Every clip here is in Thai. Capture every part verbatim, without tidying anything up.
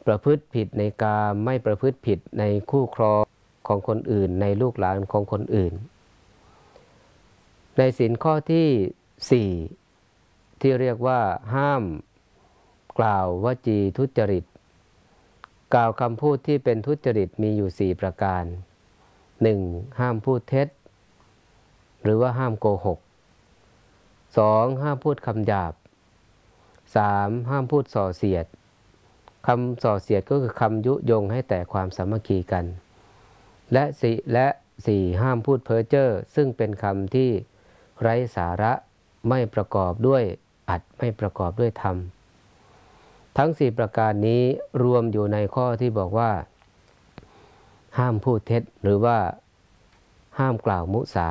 ประพฤติผิดในกามไม่ประพฤติผิดในคู่ครองของคนอื่นในลูกหลานของคนอื่นในศีลข้อที่สี่ที่เรียกว่าห้ามกล่าววจีทุจริตกล่าวคำพูดที่เป็นทุจริตมีอยู่สี่ประการหนึ่งห้ามพูดเท็จหรือว่าห้ามโกหกสองห้ามพูดคำหยาบสามห้ามพูดส่อเสียดคำส่อเสียดก็คือคำยุยงให้แต่ความสามัคคีกันและสี่และสี่ห้ามพูดเพ้อเจ้อซึ่งเป็นคำที่ไร้สาระไม่ประกอบด้วยอัตไม่ประกอบด้วยธรรมทั้งสี่ประการนี้รวมอยู่ในข้อที่บอกว่าห้ามพูดเท็จหรือว่าห้ามกล่าวมุสา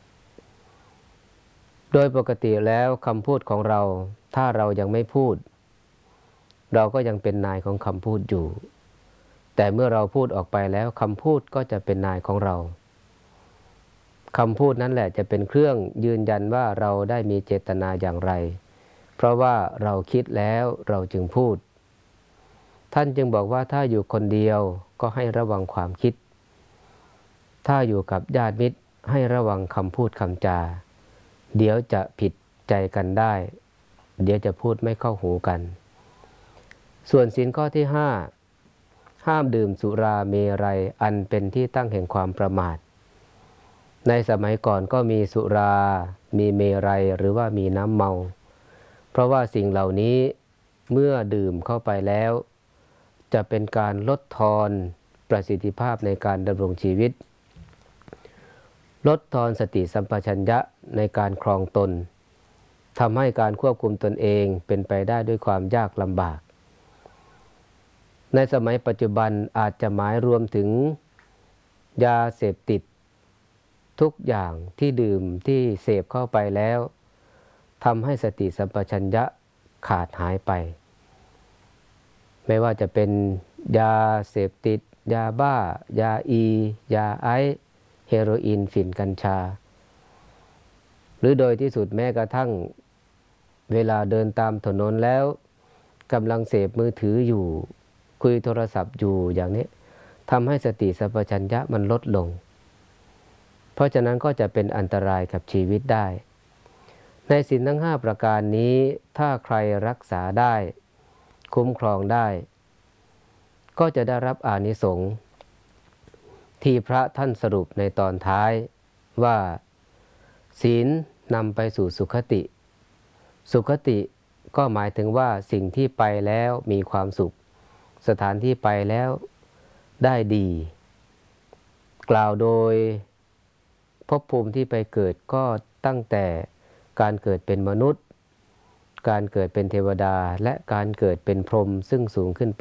โดยปกติแล้วคำพูดของเราถ้าเรายังไม่พูดเราก็ยังเป็นนายของคำพูดอยู่แต่เมื่อเราพูดออกไปแล้วคำพูดก็จะเป็นนายของเราคำพูดนั้นแหละจะเป็นเครื่องยืนยันว่าเราได้มีเจตนาอย่างไรเพราะว่าเราคิดแล้วเราจึงพูดท่านจึงบอกว่าถ้าอยู่คนเดียวก็ให้ระวังความคิดถ้าอยู่กับญาติมิตรให้ระวังคำพูดคำจาเดี๋ยวจะผิดใจกันได้เดี๋ยวจะพูดไม่เข้าหูกันส่วนศีลข้อที่ห้าห้ามดื่มสุราเมรัยอันเป็นที่ตั้งแห่งความประมาทในสมัยก่อนก็มีสุรามีเมรัยหรือว่ามีน้ำเมาเพราะว่าสิ่งเหล่านี้เมื่อดื่มเข้าไปแล้วจะเป็นการลดทอนประสิทธิภาพในการดำรงชีวิตลดทอนสติสัมปชัญญะในการครองตนทำให้การควบคุมตนเองเป็นไปได้ด้วยความยากลำบากในสมัยปัจจุบันอาจจะหมายรวมถึงยาเสพติดทุกอย่างที่ดื่มที่เสพเข้าไปแล้วทำให้สติสัมปชัญญะขาดหายไปไม่ว่าจะเป็นยาเสพติดยาบ้ายาอียาไอซ์เฮโรอีนฝิ่นกัญชาหรือโดยที่สุดแม้กระทั่งเวลาเดินตามถนนแล้วกำลังเสพมือถืออยู่คุยโทรศัพท์อยู่อย่างนี้ทำให้สติสัมปชัญญะมันลดลงเพราะฉะนั้นก็จะเป็นอันตรายกับชีวิตได้ในศีลทั้งห้าประการนี้ถ้าใครรักษาได้คุ้มครองได้ก็จะได้รับอานิสงส์ที่พระท่านสรุปในตอนท้ายว่าศีลนำไปสู่สุขติสุขติก็หมายถึงว่าสิ่งที่ไปแล้วมีความสุขสถานที่ไปแล้วได้ดีกล่าวโดยภพภูมิที่ไปเกิดก็ตั้งแต่การเกิดเป็นมนุษย์การเกิดเป็นเทวดาและการเกิดเป็นพรหมซึ่งสูงขึ้นไป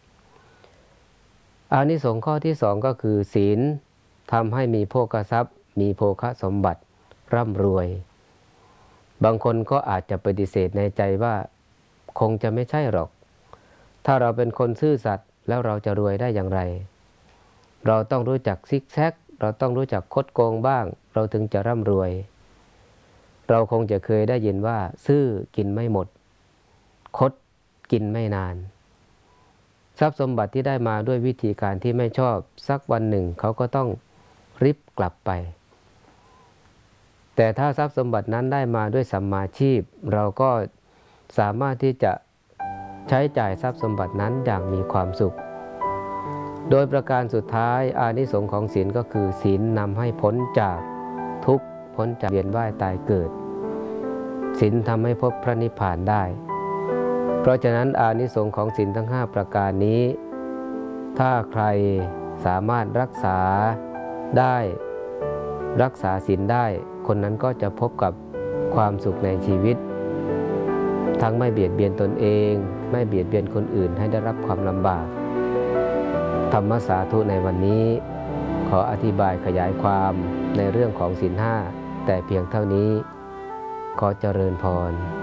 อานิสงส์ข้อที่สองก็คือศีลทำให้มีโภคทรัพย์มีโภคสมบัติร่ำรวยบางคนก็อาจจะปฏิเสธในใจว่าคงจะไม่ใช่หรอกถ้าเราเป็นคนซื่อสัตย์แล้วเราจะรวยได้อย่างไรเราต้องรู้จักซิกแซกเราต้องรู้จักคดโกงบ้างเราถึงจะร่ำรวยเราคงจะเคยได้ยินว่าซื่อกินไม่หมดคดกินไม่นานทรัพย์สมบัติที่ได้มาด้วยวิธีการที่ไม่ชอบสักวันหนึ่งเขาก็ต้องริบกลับไปแต่ถ้าทรัพย์สมบัตินั้นได้มาด้วยสัมมาชีพเราก็สามารถที่จะใช้จ่ายทรัพย์สมบัตินั้นอย่างมีความสุขโดยประการสุดท้ายอานิสงส์ของศีลก็คือศีลนำให้พ้นจากทุกข์พ้นจากเวียนว่ายตายเกิดศีลทำให้พบพระนิพพานได้เพราะฉะนั้นอานิสงส์ของศีลทั้งห้าประการนี้ถ้าใครสามารถรักษาได้รักษาศีลได้คนนั้นก็จะพบกับความสุขในชีวิตทั้งไม่เบียดเบียนตนเองไม่เบียดเบียนคนอื่นให้ได้รับความลำบากธรรมสาธุในวันนี้ขออธิบายขยายความในเรื่องของศีลห้าแต่เพียงเท่านี้ขอเจริญพร